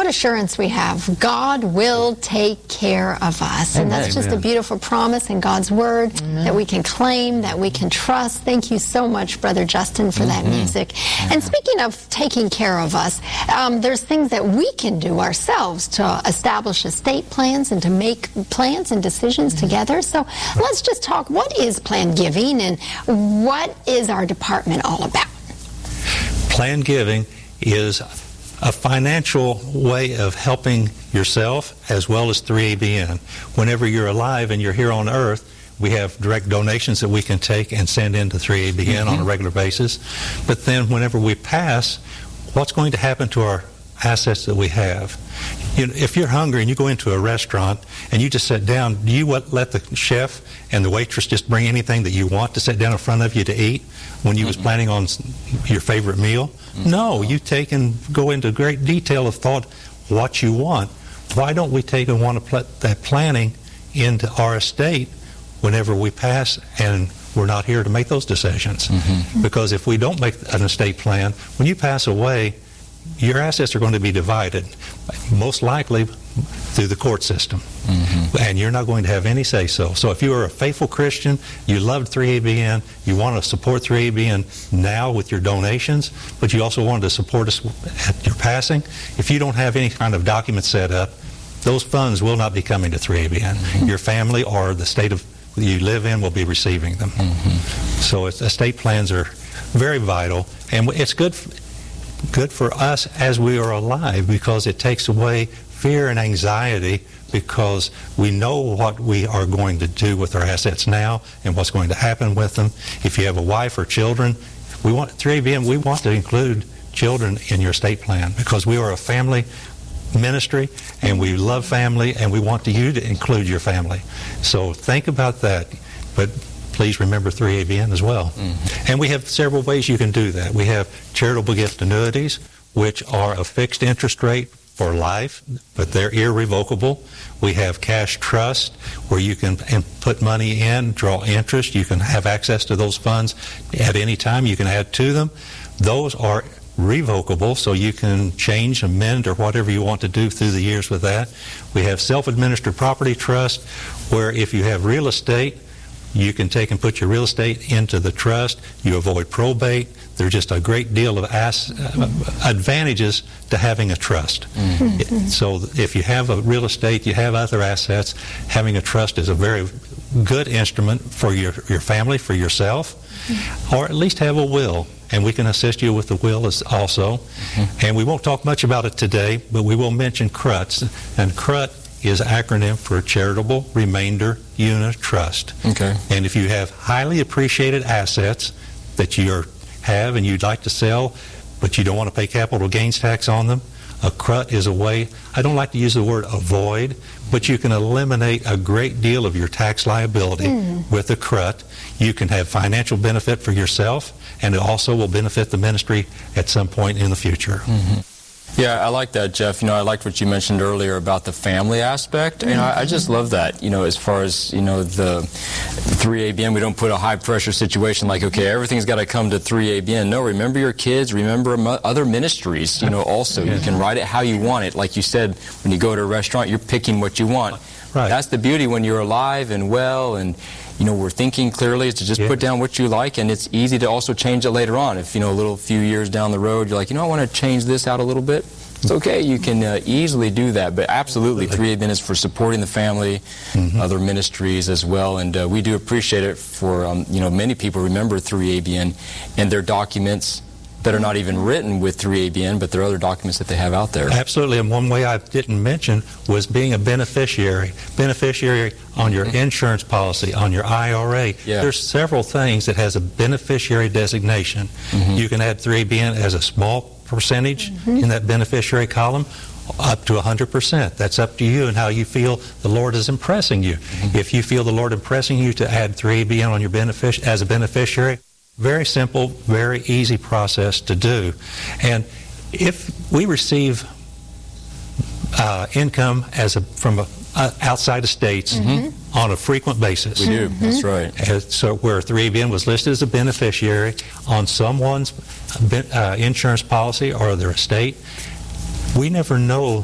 what assurance we have. God will take care of us. And that's just a beautiful promise in God's Word that we can claim, that we can trust. Thank you so much, Brother Justin, for that music. And speaking of taking care of us, there's things that we can do ourselves to establish estate plans and to make plans and decisions together. So let's just talk, what is plan giving and what is our department all about? Plan giving is a financial way of helping yourself as well as 3ABN. Whenever you're alive and you're here on earth, we have direct donations that we can take and send into 3ABN on a regular basis. But then whenever we pass, what's going to happen to our assets that we have? You know, if you're hungry and you go into a restaurant and you just sit down, do you let the chef and the waitress just bring anything that you want to sit down in front of you to eat when you was planning on your favorite meal? No, you take and go into great detail of thought what you want. Why don't we take and want to put that planning into our estate whenever we pass and we're not here to make those decisions? Because if we don't make an estate plan, when you pass away, your assets are going to be divided, most likely through the court system. And you're not going to have any say-so. So if you are a faithful Christian, you loved 3ABN, you want to support 3ABN now with your donations, but you also want to support us at your passing, if you don't have any kind of document set up, those funds will not be coming to 3ABN. Your family or the state of you live in will be receiving them. So estate plans are very vital, and it's good for us as we are alive, because it takes away fear and anxiety, because we know what we are going to do with our assets now and what's going to happen with them. If you have a wife or children, 3ABN, we want to include children in your estate plan, because we are a family ministry and we love family and we want you to include your family. So think about that. But please remember 3ABN as well. And we have several ways you can do that. We have charitable gift annuities, which are a fixed interest rate for life, but they're irrevocable. We have cash trust, where you can put money in, draw interest. You can have access to those funds at any time. You can add to them. Those are revocable, so you can change, amend, or whatever you want to do through the years with that. We have self-administered property trust, where if you have real estate, you can take and put your real estate into the trust. You avoid probate. There's just a great deal of advantages to having a trust. So if you have a real estate, you have other assets, having a trust is a very good instrument for your family, for yourself, or at least have a will. And we can assist you with the will also. And we won't talk much about it today, but we will mention CRUTs. And CRUT is an acronym for Charitable Remainder Unit Trust. And if you have highly appreciated assets that you have and you'd like to sell, but you don't want to pay capital gains tax on them, a CRUT is a way, I don't like to use the word avoid, but you can eliminate a great deal of your tax liability with a CRUT. You can have financial benefit for yourself, and it also will benefit the ministry at some point in the future. Yeah, I like that, Jeff. You know, I liked what you mentioned earlier about the family aspect. You know, I just love that. You know, as far as, you know, the 3ABN, we don't put a high-pressure situation like, okay, everything's got to come to 3ABN. No, remember your kids, remember other ministries, you know, also. You can write it how you want it. Like you said, when you go to a restaurant, you're picking what you want. That's the beauty when you're alive and well and, you know, we're thinking clearly, is to just put down what you like, and it's easy to also change it later on. If, you know, a few years down the road, you're like, you know, I want to change this out a little bit. It's okay, you can easily do that. But absolutely, 3ABN is for supporting the family, other ministries as well, and we do appreciate it for, you know, many people remember 3ABN and their documents that are not even written with 3ABN, but there are other documents that they have out there. Absolutely, and one way I didn't mention was being a beneficiary. Beneficiary on your insurance policy, on your IRA. There's several things that has a beneficiary designation. You can add 3ABN as a small percentage in that beneficiary column, up to 100%. That's up to you and how you feel the Lord is impressing you. If you feel the Lord impressing you to add 3ABN on your as a beneficiary, very simple, very easy process to do. And if we receive income from outside of states on a frequent basis. We do, that's right. So where 3ABN was listed as a beneficiary on someone's insurance policy or their estate, we never know